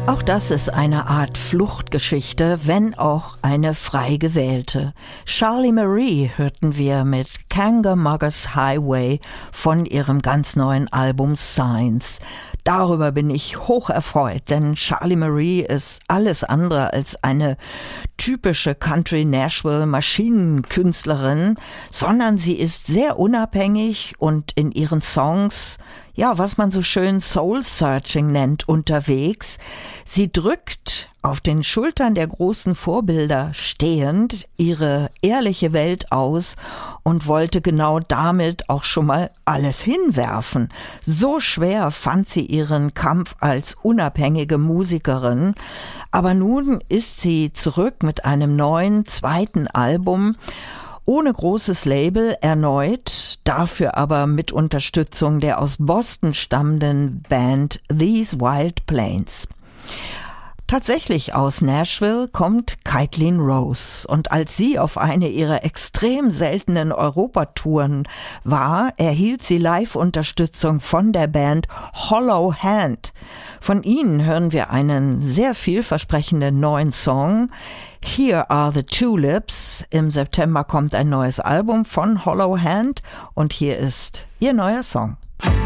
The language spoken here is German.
Auch das ist eine Art Fluchtgeschichte, wenn auch eine frei gewählte. Charlie Marie hörten wir mit Kangamogus Highway von ihrem ganz neuen Album Signs. Darüber bin ich hoch erfreut, denn Charlie Marie ist alles andere als eine typische Country-Nashville-Maschinenkünstlerin, sondern sie ist sehr unabhängig und in ihren Songs, ja, was man so schön Soul-Searching nennt, unterwegs. Sie drückt auf den Schultern der großen Vorbilder stehend ihre ehrliche Welt aus und wollte genau damit auch schon mal alles hinwerfen. So schwer fand sie ihren Kampf als unabhängige Musikerin. Aber nun ist sie zurück mit einem neuen zweiten Album, ohne großes Label erneut, dafür aber mit Unterstützung der aus Boston stammenden Band These Wild Plains. Tatsächlich aus Nashville kommt Caitlin Rose, und als sie auf eine ihrer extrem seltenen Europatouren war, erhielt sie Live-Unterstützung von der Band Hollow Hand. Von ihnen hören wir einen sehr vielversprechenden neuen Song, Here Are the Tulips. Im September kommt ein neues Album von Hollow Hand und hier ist ihr neuer Song.